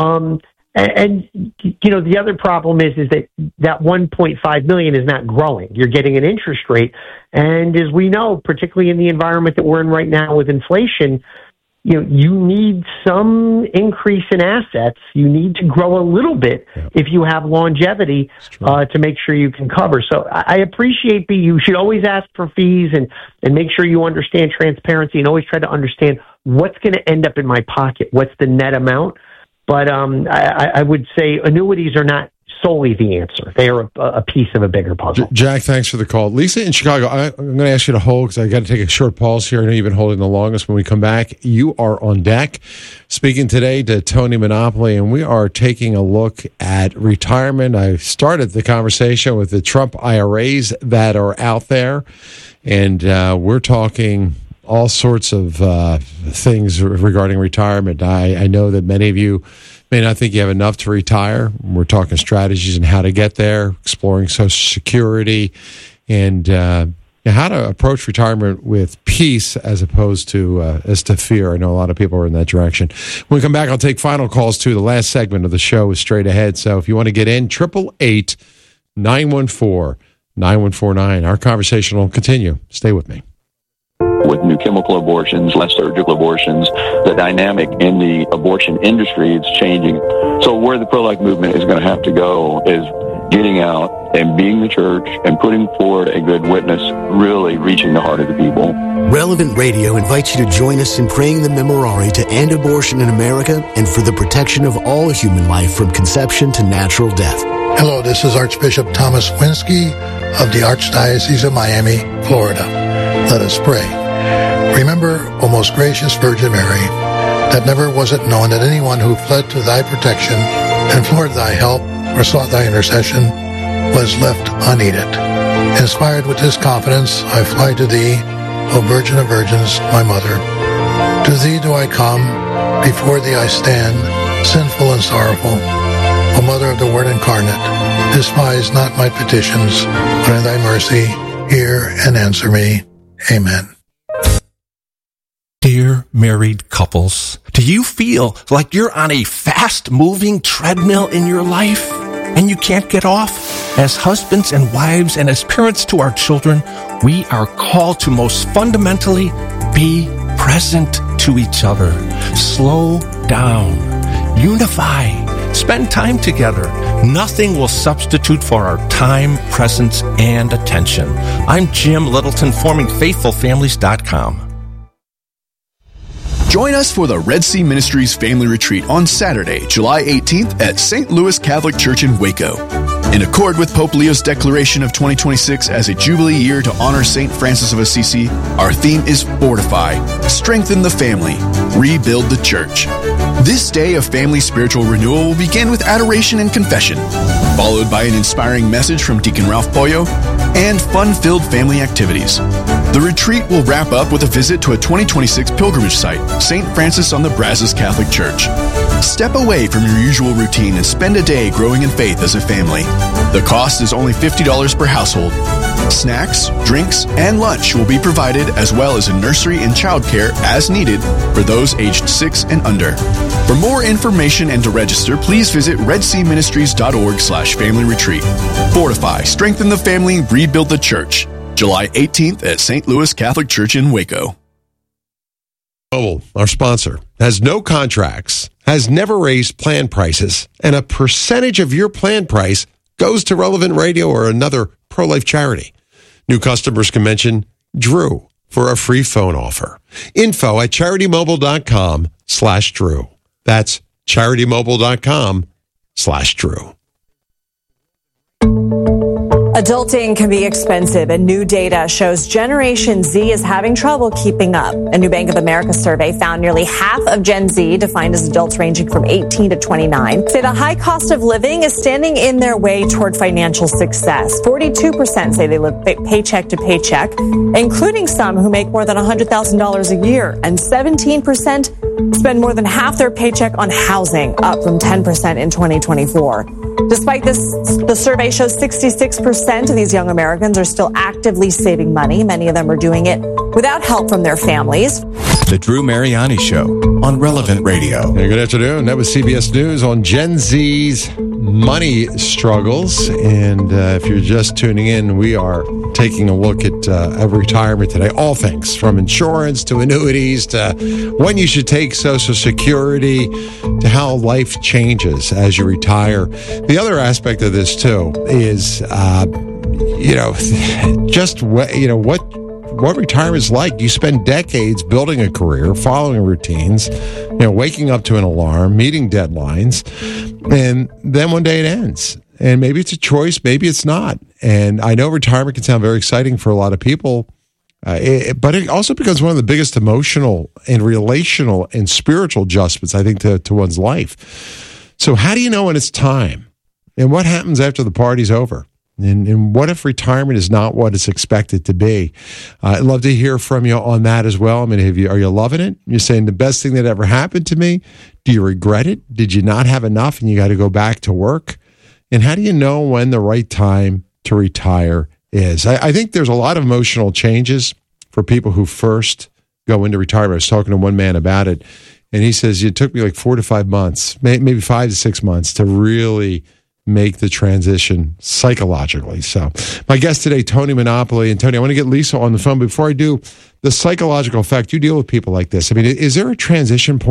And the other problem is that 1.5 million is not growing. You're getting an interest rate, and as we know, particularly in the environment that we're in right now with inflation, you need some increase in assets. You need to grow a little bit if you have longevity to make sure you can cover. So I appreciate you should always ask for fees and make sure you understand transparency and always try to understand what's going to end up in my pocket. What's the net amount? But I would say annuities are not solely the answer. They are a piece of a bigger puzzle. Jack, thanks for the call. Lisa in Chicago, I'm going to ask you to hold because I got to take a short pause here. I know you've been holding the longest. When we come back, you are on deck. Speaking today to Tony Monopoly, and we are taking a look at retirement. I started the conversation with the Trump IRAs that are out there, and we're talking all sorts of things regarding retirement. I know that many of you may not think you have enough to retire. We're talking strategies and how to get there, exploring Social Security, and how to approach retirement with peace as opposed to fear. I know a lot of people are in that direction. When we come back, I'll take final calls too. The last segment of the show is straight ahead. So if you want to get in, 888-914-9149. Our conversation will continue. Stay with me. With new chemical abortions, less surgical abortions, the dynamic in the abortion industry is changing. So where the pro-life movement is going to have to go is getting out and being the church and putting forward a good witness, really reaching the heart of the people. Relevant Radio invites you to join us in praying the Memorare to end abortion in America and for the protection of all human life from conception to natural death. Hello, this is Archbishop Thomas Winsky of the Archdiocese of Miami, Florida. Let us pray. Remember, O most gracious Virgin Mary, that never was it known that anyone who fled to thy protection, implored thy help, or sought thy intercession, was left unneeded. Inspired with this confidence, I fly to thee, O Virgin of Virgins, my Mother. To thee do I come, before thee I stand, sinful and sorrowful. O Mother of the Word incarnate, despise not my petitions, but in thy mercy hear and answer me. Amen. Dear married couples, do you feel like you're on a fast-moving treadmill in your life and you can't get off? As husbands and wives and as parents to our children, we are called to most fundamentally be present to each other. Slow down. Unify. Spend time together. Nothing will substitute for our time, presence, and attention. I'm Jim Littleton, forming FaithfulFamilies.com. Join us for the Red Sea Ministries Family Retreat on Saturday, July 18th at St. Louis Catholic Church in Waco. In accord with Pope Leo's declaration of 2026 as a Jubilee year to honor St. Francis of Assisi, our theme is Fortify, Strengthen the Family, Rebuild the Church. This day of family spiritual renewal will begin with adoration and confession, followed by an inspiring message from Deacon Ralph Pollo and fun-filled family activities. The retreat will wrap up with a visit to a 2026 pilgrimage site, St. Francis on the Brazos Catholic Church. Step away from your usual routine and spend a day growing in faith as a family. The cost is only $50 per household. Snacks, drinks, and lunch will be provided, as well as a nursery and childcare as needed for those aged 6 and under. For more information and to register, please visit redseaministries.org/family retreat. Fortify, strengthen the family, rebuild the church. July 18th at St. Louis Catholic Church in Waco. Mobile, our sponsor, has no contracts, has never raised plan prices, and a percentage of your plan price goes to Relevant Radio or another pro-life charity. New customers can mention Drew for a free phone offer. Info at CharityMobile.com/Drew. That's CharityMobile.com/Drew. Adulting can be expensive, and new data shows Generation Z is having trouble keeping up. A new Bank of America survey found nearly half of Gen Z, defined as adults ranging from 18 to 29, say the high cost of living is standing in their way toward financial success. 42% say they live paycheck to paycheck, including some who make more than $100,000 a year, and 17% spend more than half their paycheck on housing, up from 10% in 2024. Despite this, the survey shows 66% of these young Americans are still actively saving money. Many of them are doing it without help from their families. The Drew Mariani Show on Relevant Radio. Hey, good afternoon. That was CBS News on Gen Z's money struggles. And if you're just tuning in, we are taking a look at retirement today. All things from insurance to annuities to when you should take Social Security to how life changes as you retire. The other aspect of this, too, is, what retirement is like. You spend decades building a career, following routines, waking up to an alarm, meeting deadlines, and then one day it ends. And maybe it's a choice, maybe it's not. And I know retirement can sound very exciting for a lot of people, but it also becomes one of the biggest emotional and relational and spiritual adjustments, I think, to one's life. So how do you know when it's time? And what happens after the party's over? And what if retirement is not what it's expected to be? I'd love to hear from you on that as well. I mean, are you loving it? You're saying the best thing that ever happened to me? Do you regret it? Did you not have enough and you got to go back to work? And how do you know when the right time to retire is? I think there's a lot of emotional changes for people who first go into retirement. I was talking to one man about it, and he says, it took me like 4 to 5 months, maybe 5 to 6 months to really make the transition psychologically. So my guest today, Tony Monopoly. And Tony, I want to get Lisa on the phone. Before I do, the psychological effect, you deal with people like this. I mean, is there a transition point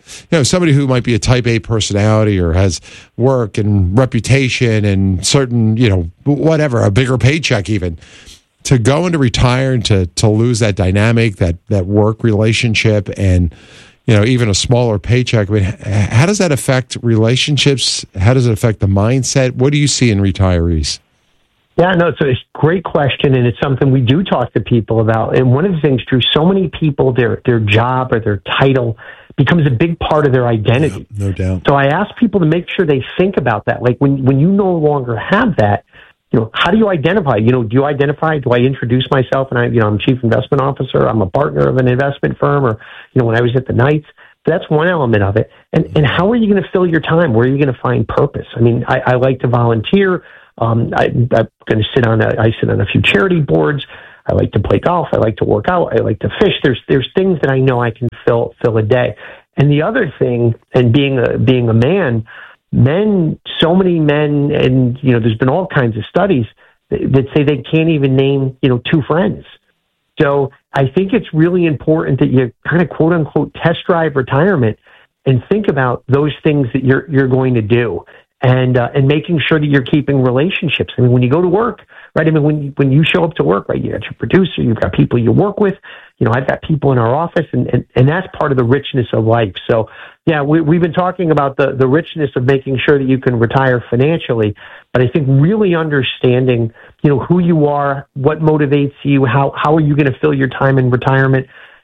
somebody who might be a type A personality or has work and reputation and certain, whatever, a bigger paycheck even, to go into retire and to lose that dynamic, that work relationship and, even a smaller paycheck. I mean, how does that affect relationships? How does it affect the mindset? What do you see in retirees? Yeah, no, it's a great question, and it's something we do talk to people about. And one of the things, Drew, so many people, their job or their title becomes a big part of their identity. Yeah, no doubt. So I ask people to make sure they think about that. Like when you no longer have that, how do you identify? Do you identify? Do I introduce myself? And I'm chief investment officer. I'm a partner of an investment firm, or when I was at the Knights. That's one element of it. And how are you going to fill your time? Where are you going to find purpose? I mean, I like to volunteer. I'm going to sit on a few charity boards. I like to play golf. I like to work out. I like to fish. There's things that I know I can fill a day. And the other thing, and being a man. So many men, and there's been all kinds of studies that say they can't even name two friends. So I think it's really important that you kind of quote unquote test drive retirement and think about those things that you're going to do, and making sure that you're keeping relationships. I mean, when you go to work, right? I mean, when you show up to work, right? You got your producer, you've got people you work with. I've got people in our office, and that's part of the richness of life. So, yeah, we've been talking about the richness of making sure that you can retire financially, but I think really understanding, who you are, what motivates you, how are you going to fill your time in retirement?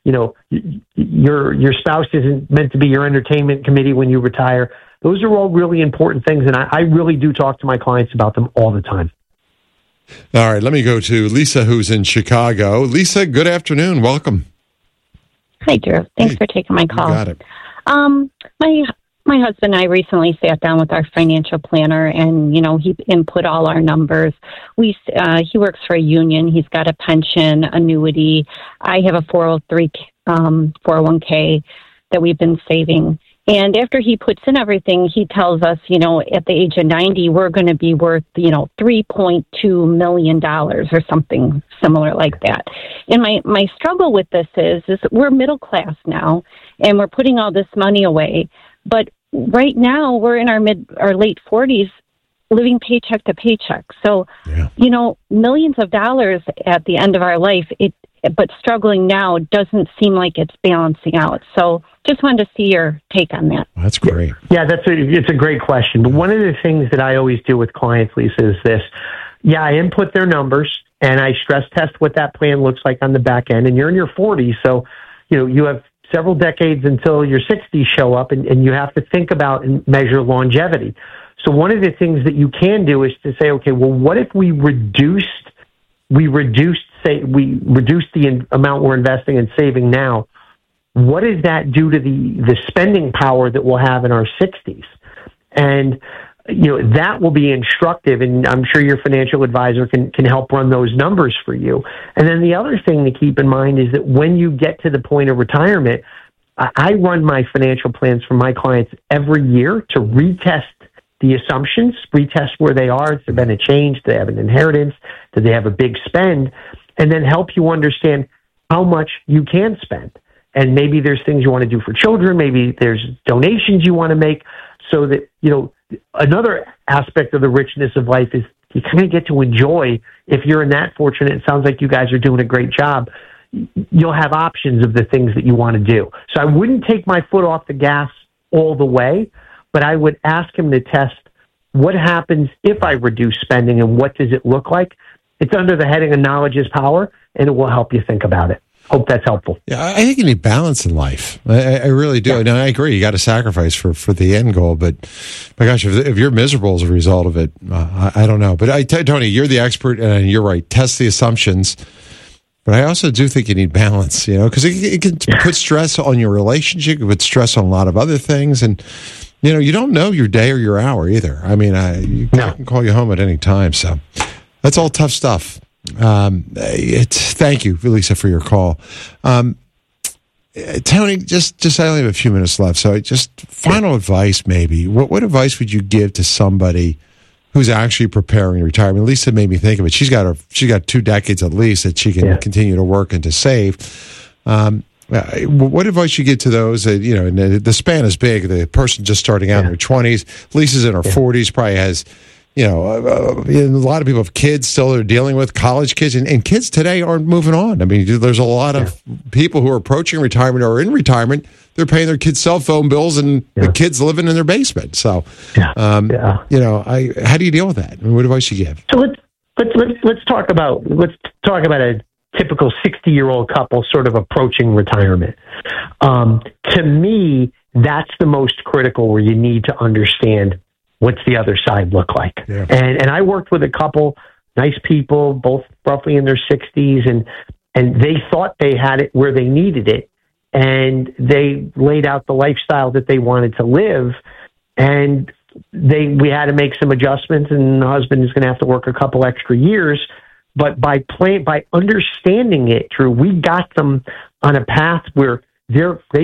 Your spouse isn't meant to be your entertainment committee when you retire. Those are all really important things, and I really do talk to my clients about them all the time. All right, let me go to Lisa, who's in Chicago. Lisa, good afternoon. Welcome. Hi, Drew. Thanks for taking my call. You got it. My husband and I recently sat down with our financial planner, and he input all our numbers. He works for a union. He's got a pension, annuity. I have a 401k that we've been saving. And after he puts in everything, he tells us, at the age of 90, we're going to be worth, $3.2 million or something similar like that. And my struggle with this is we're middle class now, and we're putting all this money away. But right now, we're in our late 40s, living paycheck to paycheck. So, millions of dollars at the end of our life, but struggling now doesn't seem like it's balancing out. So just wanted to see your take on that. That's great. Yeah, it's a great question. But one of the things that I always do with clients, Lisa, is this. Yeah, I input their numbers, and I stress test what that plan looks like on the back end. And you're in your 40s, so you have several decades until your 60s show up, and you have to think about and measure longevity. So one of the things that you can do is to say, okay, well, what if we reduced the amount we're investing and saving now? What does that do to the spending power that we'll have in our 60s? And that will be instructive, and I'm sure your financial advisor can help run those numbers for you. And then the other thing to keep in mind is that when you get to the point of retirement, I run my financial plans for my clients every year to retest the assumptions, retest where they are. Has there been a change? Do they have an inheritance? Do they have a big spend? And then help you understand how much you can spend. And maybe there's things you want to do for children. Maybe there's donations you want to make, so that, another aspect of the richness of life is you kind of get to enjoy, if you're in that fortunate, it sounds like you guys are doing a great job, you'll have options of the things that you want to do. So I wouldn't take my foot off the gas all the way, but I would ask him to test what happens if I reduce spending and what does it look like. It's under the heading of knowledge is power, and it will help you think about it. Hope that's helpful. Yeah, I think you need balance in life. I really do. Yeah. Now, I agree. You got to sacrifice for the end goal. But my gosh, if you're miserable as a result of it, I don't know. But Tony, you're the expert, and you're right. Test the assumptions. But I also do think you need balance, because it can put stress on your relationship. It can put stress on a lot of other things. And, you don't know your day or your hour either. I mean, I can call you home at any time. So that's all tough stuff. Thank you, Lisa, for your call. Tony, just I only have a few minutes left, so just final advice, maybe. What advice would you give to somebody who's actually preparing retirement? Lisa made me think of it. She's got 2 decades at least that she can continue to work and to save. What advice you give to those? And the span is big. The person just starting out in their 20s, Lisa's in her 40s, probably has, a lot of people have kids still they're dealing with, college kids, and kids today aren't moving on. I mean, there's a lot of people who are approaching retirement or in retirement. They're paying their kids' cell phone bills, and the kids living in their basement. So, how do you deal with that? I mean, what advice you give? So let's talk about a typical 60-year-old couple sort of approaching retirement. To me, that's the most critical, where you need to understand what's the other side look like. Yeah. And I worked with a couple, nice people, both roughly in their 60s, and they thought they had it where they needed it, and they laid out the lifestyle that they wanted to live, and we had to make some adjustments, and the husband is going to have to work a couple extra years. But by understanding it, Drew, we got them on a path where they